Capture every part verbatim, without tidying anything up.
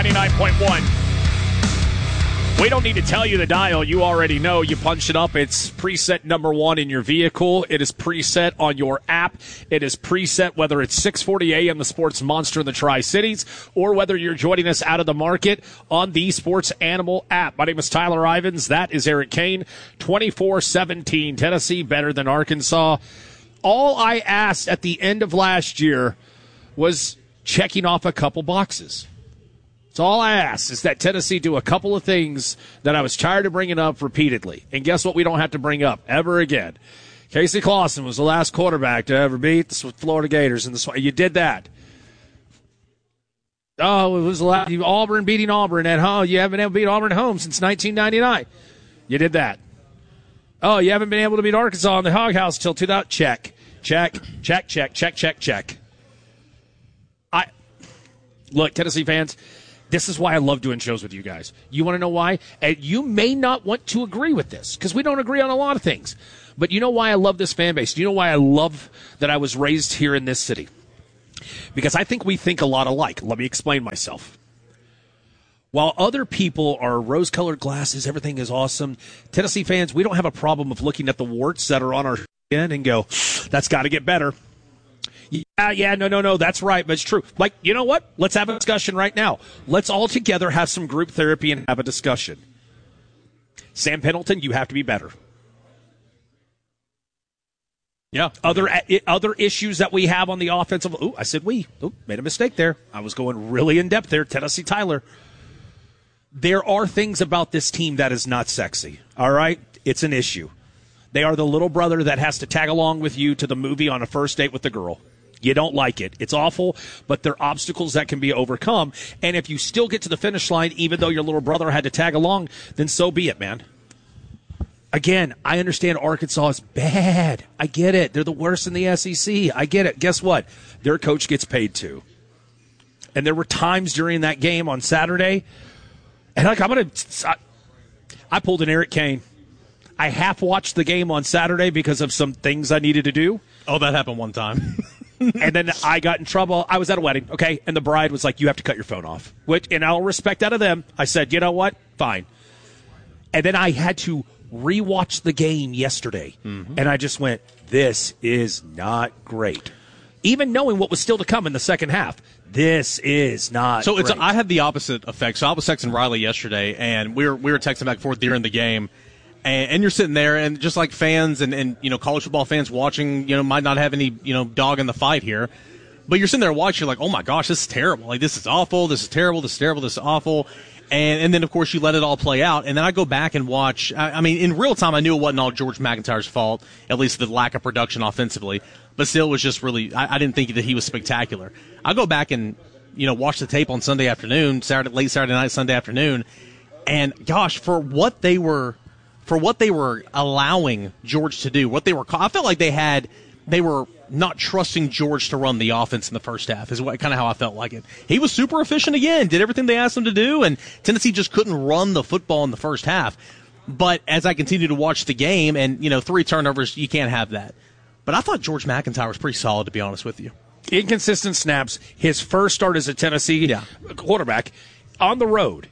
ninety-nine point one. We don't need to tell you the dial. You already know. You punch it up. It's preset number one in your vehicle. It is preset on your app. It is preset whether it's six forty a.m. the Sports Monster in the Tri-Cities or whether you're joining us out of the market on the Sports Animal app. My name is Tyler Ivins. That is Eric Kane. twenty-four seventeen. Tennessee better than Arkansas. All I asked at the end of last year was checking off a couple boxes. That's all I asked, is that Tennessee do a couple of things that I was tired of bringing up repeatedly. And guess what we don't have to bring up ever again? Casey Clausen was the last quarterback to ever beat the Florida Gators. In the, you did that. Oh, it was the last, Auburn beating Auburn at home. You haven't been able to beat Auburn at home since nineteen ninety-nine. You did that. Oh, you haven't been able to beat Arkansas in the Hog House until two thousand. Check, check, check, check, check, check, check. I Look, Tennessee fans, this is why I love doing shows with you guys. You want to know why? And you may not want to agree with this because we don't agree on a lot of things. But you know why I love this fan base? Do you know why I love that I was raised here in this city? Because I think we think a lot alike. Let me explain myself. While other people are rose-colored glasses, everything is awesome, Tennessee fans, we don't have a problem of looking at the warts that are on our skin and go, that's got to get better. Yeah, yeah, no, no, no, that's right, but it's true. Like, you know what? Let's have a discussion right now. Let's all together have some group therapy and have a discussion. Sam Pendleton, you have to be better. Yeah. Other other issues that we have on the offensive. Ooh, I said we. Ooh, made a mistake there. I was going really in depth there. Tennessee Tyler. There are things about this team that is not sexy. All right? It's an issue. They are the little brother that has to tag along with you to the movie on a first date with the girl. You don't like it. It's awful, but they're obstacles that can be overcome. And if you still get to the finish line, even though your little brother had to tag along, then so be it, man. Again, I understand Arkansas is bad. I get it. They're the worst in the S E C. I get it. Guess what? Their coach gets paid too. And there were times during that game on Saturday, and like I'm gonna, I, I pulled an Eric Kane. I half watched the game on Saturday because of some things I needed to do. Oh, that happened one time. And then I got in trouble. I was at a wedding, okay, and the bride was like, you have to cut your phone off. Which, in all respect out of them, I said, you know what? Fine. And then I had to rewatch the game yesterday, mm-hmm. and I just went, this is not great. Even knowing what was still to come in the second half, this is not so great. It's, I had the opposite effect. So I was texting Riley yesterday, and we were we were texting back and forth during the game. And, and you're sitting there, and just like fans and, and, you know, college football fans watching, you know, might not have any, you know, dog in the fight here. But you're sitting there watching, you're like, oh, my gosh, this is terrible. Like, this is awful. This is terrible. This is terrible. This is awful. And and then, of course, you let it all play out. And then I go back and watch. I, I mean, in real time, I knew it wasn't all George McIntyre's fault, at least the lack of production offensively. But still, it was just really, I, I didn't think that he was spectacular. I go back and, you know, watch the tape on Sunday afternoon, Saturday, late Saturday night, Sunday afternoon. And, gosh, for what they were – for what they were allowing George to do, what they were, I felt like they had, they were not trusting George to run the offense in the first half, is what kind of how I felt like it. He was super efficient again, did everything they asked him to do, and Tennessee just couldn't run the football in the first half. But as I continue to watch the game, and, you know, three turnovers, you can't have that. But I thought George McIntyre was pretty solid, to be honest with you. Inconsistent snaps, his first start as a Tennessee yeah. quarterback on the road.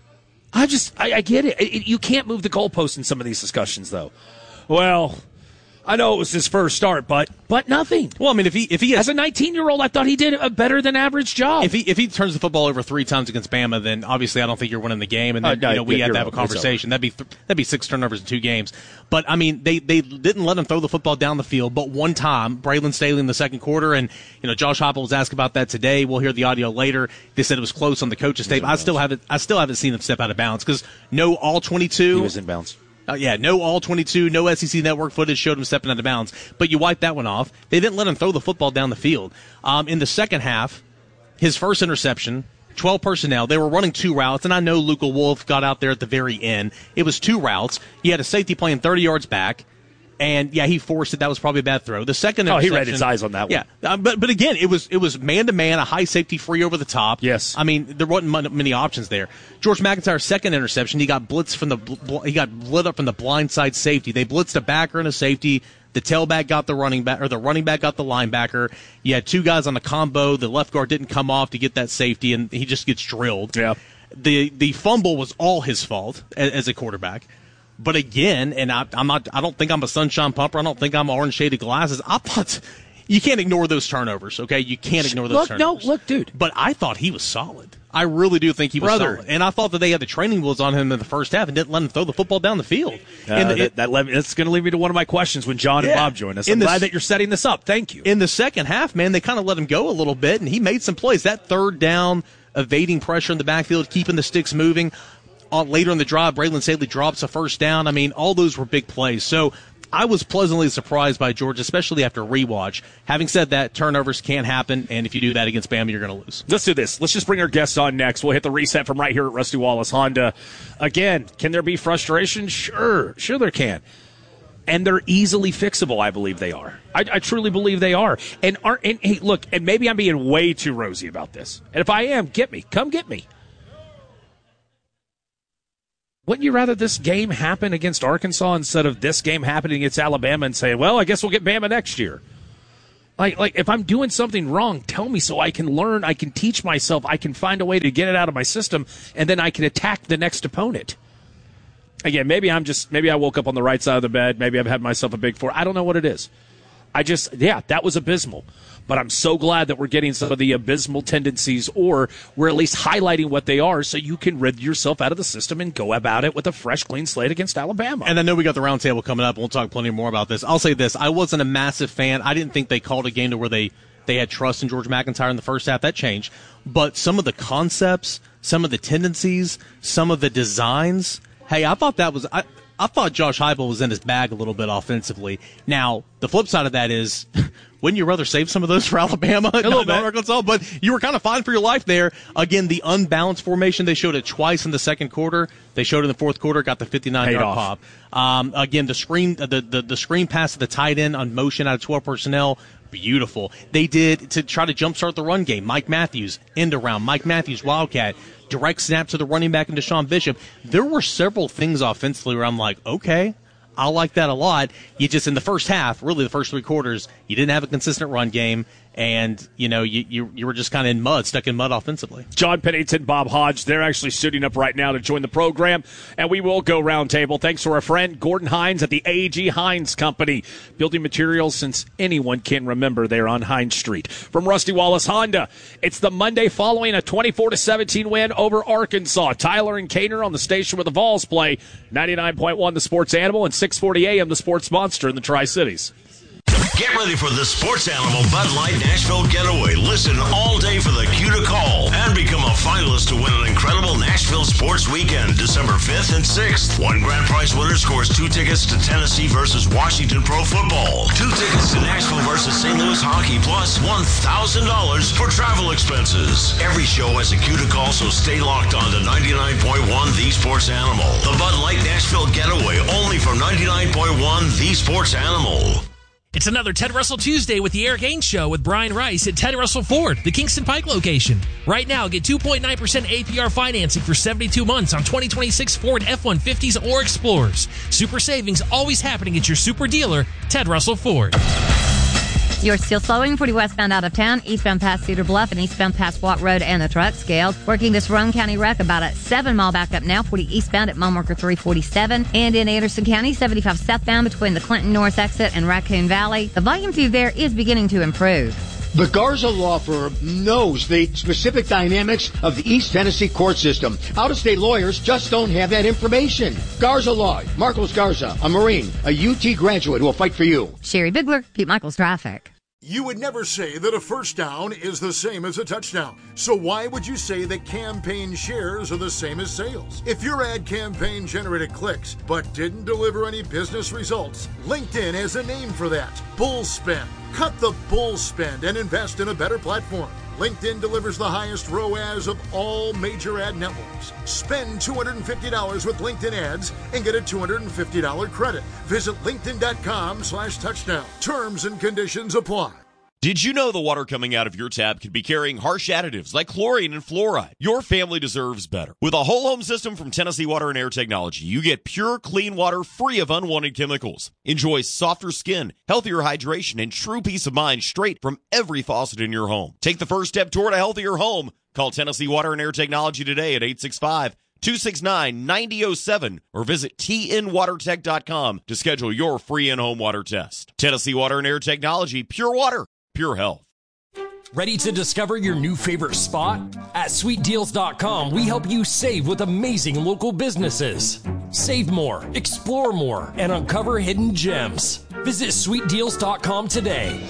I just, I, I get it. it. You can't move the goalpost in some of these discussions, though. Well, I know it was his first start, but but nothing. Well, I mean, if he if he has, as a nineteen-year-old, I thought he did a better than average job. If he if he turns the football over three times against Bama, then obviously I don't think you're winning the game, and then uh, you know we had to have a conversation. That'd be th- that'd be six turnovers in two games. But I mean, they they didn't let him throw the football down the field, but one time, Braylon Staley in the second quarter, and you know Josh Heupel was asked about that today. We'll hear the audio later. They said it was close on the coach's tape. I still haven't I still haven't seen him step out of bounds because no all twenty-two. He was in bounds. Uh, yeah, no all twenty-two, no S E C Network footage showed him stepping out of bounds. But you wipe that one off. They didn't let him throw the football down the field. Um, in the second half, his first interception, twelve personnel. They were running two routes, and I know Luka Wolf got out there at the very end. It was two routes. He had a safety playing thirty yards back. And yeah, he forced it. That was probably a bad throw. The second oh, interception, he read his eyes on that one. Yeah, uh, but but again, it was it was man to man, a high safety free over the top. Yes, I mean there wasn't many options there. George McIntyre's second interception, he got blitzed from the bl- he got lit up from the blind side safety. They blitzed a backer and a safety. The tailback got the running back, or the running back got the linebacker. You had two guys on the combo. The left guard didn't come off to get that safety, and he just gets drilled. Yeah, the the fumble was all his fault as, as a quarterback. But again, and I, I'm not, I don't think I'm a sunshine pumper. I don't think I'm orange shaded glasses. I thought you can't ignore those turnovers. Okay, you can't ignore those look, turnovers. No, look, dude. But I thought he was solid. I really do think he was Brother. solid. And I thought that they had the training wheels on him in the first half and didn't let him throw the football down the field. Uh, and the, that, it, that led me, that's going to lead me to one of my questions when John yeah. and Bob join us. I'm in the, glad that you're setting this up. Thank you. In the second half, man, they kind of let him go a little bit, and he made some plays. That third down, evading pressure in the backfield, keeping the sticks moving. On, later in the drive, Braylon Staley drops a first down. I mean, all those were big plays. So I was pleasantly surprised by Georgia, especially after rewatch. Having said that, turnovers can happen, and if you do that against Bama, you're going to lose. Let's do this. Let's just bring our guests on next. We'll hit the reset from right here at Rusty Wallace Honda. Again, can there be frustration? Sure. Sure there can. And they're easily fixable, I believe they are. I, I truly believe they are. And, are and hey, look, and maybe I'm being way too rosy about this. And if I am, get me. Come get me. Wouldn't you rather this game happen against Arkansas instead of this game happening against Alabama and say, well, I guess we'll get Bama next year? Like, like if I'm doing something wrong, tell me so I can learn, I can teach myself, I can find a way to get it out of my system, and then I can attack the next opponent. Again, maybe I'm just, maybe I woke up on the right side of the bed, maybe I've had myself a big four. I don't know what it is. I just, yeah, that was abysmal. But I'm so glad that we're getting some of the abysmal tendencies, or we're at least highlighting what they are so you can rid yourself out of the system and go about it with a fresh, clean slate against Alabama. And I know we got the roundtable coming up, and we'll talk plenty more about this. I'll say this. I wasn't a massive fan. I didn't think they called a game to where they, they had trust in George McIntyre in the first half. That changed. But some of the concepts, some of the tendencies, some of the designs, hey, I thought that was I, – I thought Josh Heupel was in his bag a little bit offensively. Now, the flip side of that is, wouldn't you rather save some of those for Alabama? A little bit. Arkansas, but you were kind of fine for your life there. Again, the unbalanced formation, they showed it twice in the second quarter. They showed it in the fourth quarter, got the fifty-nine-yard pop. Um, again, the screen, the, the, the screen pass to the tight end on motion out of twelve personnel, beautiful. They did to try to jumpstart the run game. Mike Matthews, end around. Mike Matthews, Wildcat. Direct snap to the running back and Deshaun Bishop. There were several things offensively where I'm like, okay, I like that a lot. You just, in the first half, really the first three quarters, you didn't have a consistent run game, and, you know, you you, you were just kind of in mud, stuck in mud offensively. John Pennington, Bob Hodge, they're actually suiting up right now to join the program, and we will go roundtable. Thanks to our friend Gordon Hines at the A G Hines Company. Building materials since anyone can remember. They're on Hines Street. From Rusty Wallace Honda, it's the Monday following a twenty-four to seventeen win over Arkansas. Tyler and Kaner on the station where the Vols play. ninety-nine point one The Sports Animal and six forty A M The Sports Monster in the Tri-Cities. Get ready for the Sports Animal Bud Light Nashville Getaway. Listen all day for the cue to call and become a finalist to win an incredible Nashville Sports Weekend, December fifth and sixth. One grand prize winner scores two tickets to Tennessee versus Washington Pro Football, two tickets to Nashville versus Saint Louis Hockey, plus one thousand dollars for travel expenses. Every show has a cue to call, so stay locked on to ninety-nine point one The Sports Animal. The Bud Light Nashville Getaway, only from ninety-nine point one The Sports Animal. It's another Ted Russell Tuesday with the Eric Ainge Show with Brian Rice at Ted Russell Ford, the Kingston Pike location. Right now, get two point nine percent A P R financing for seventy-two months on twenty twenty-six Ford F one fifties or Explorers. Super savings always happening at your super dealer, Ted Russell Ford. You're still slowing forty westbound out of town, eastbound past Cedar Bluff and eastbound past Watt Road and the truck scaled. Working this Roane County wreck about a seven mile backup now, forty eastbound at mile marker three forty-seven. And in Anderson County, seventy-five southbound between the Clinton North exit and Raccoon Valley. The volume through there is beginning to improve. The Garza Law Firm knows the specific dynamics of the East Tennessee court system. Out-of-state lawyers just don't have that information. Garza Law, Marcos Garza, a Marine, a U T graduate who will fight for you. Sherry Bigler, Pete Michaels Traffic. You would never say that a first down is the same as a touchdown. So why would you say that campaign shares are the same as sales? If your ad campaign generated clicks but didn't deliver any business results, LinkedIn has a name for that. Bull spend. Cut the bull spend and invest in a better platform. LinkedIn delivers the highest R O A S of all major ad networks. Spend two hundred fifty dollars with LinkedIn ads and get a two hundred fifty dollars credit. Visit linkedin.com slash touchdown. Terms and conditions apply. Did you know the water coming out of your tap could be carrying harsh additives like chlorine and fluoride? Your family deserves better. With a whole home system from Tennessee Water and Air Technology, you get pure, clean water free of unwanted chemicals. Enjoy softer skin, healthier hydration, and true peace of mind straight from every faucet in your home. Take the first step toward a healthier home. Call Tennessee Water and Air Technology today at eight six five, two six nine, nine zero zero seven or visit T N water tech dot com to schedule your free in-home water test. Tennessee Water and Air Technology, pure water. Pure health. Ready to discover your new favorite spot? At sweet deals dot com, we help you save with amazing local businesses. Save more, explore more, and uncover hidden gems. Visit sweet deals dot com today.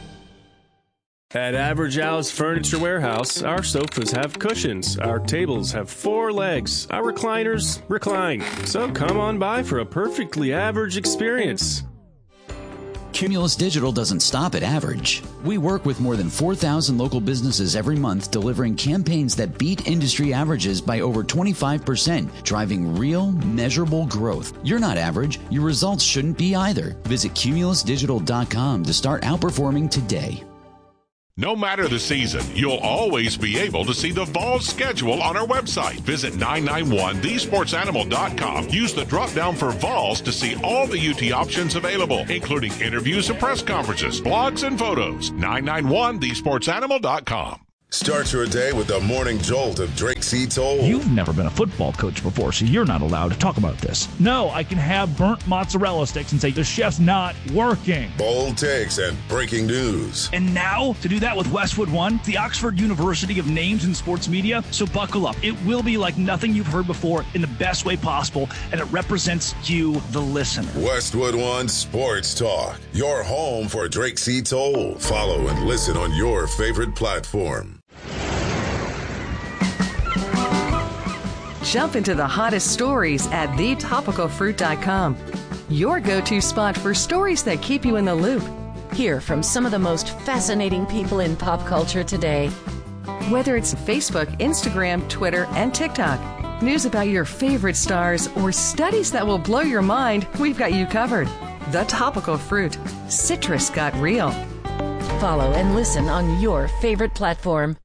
At Average Al's Furniture Warehouse, our sofas have cushions, our tables have four legs, our recliners recline. So come on by for a perfectly average experience. Cumulus Digital doesn't stop at average. We work with more than four thousand local businesses every month, delivering campaigns that beat industry averages by over twenty-five percent, driving real, measurable growth. You're not average. Your results shouldn't be either. Visit cumulus digital dot com to start outperforming today. No matter the season, you'll always be able to see the Vols schedule on our website. Visit nine nine one the sports animal dot com. Use the drop-down for Vols to see all the U T options available, including interviews and press conferences, blogs, and photos. nine nine one the sports animal dot com. Start your day with the morning jolt of Drake C. Toll. You've never been a football coach before, so you're not allowed to talk about this. No, I can have burnt mozzarella sticks and say the chef's not working. Bold takes and breaking news. And now, to do that with Westwood One, the Oxford University of Names in Sports Media. So buckle up. It will be like nothing you've heard before in the best way possible, and it represents you, the listener. Westwood One Sports Talk, your home for Drake C. Toll. Follow and listen on your favorite platform. Jump into the hottest stories at the topical fruit dot com. Your go-to spot for stories that keep you in the loop. Hear from some of the most fascinating people in pop culture today. Whether it's Facebook, Instagram, Twitter, and TikTok, news about your favorite stars, or studies that will blow your mind, we've got you covered. The Topical Fruit. Citrus got real. Follow and listen on your favorite platform.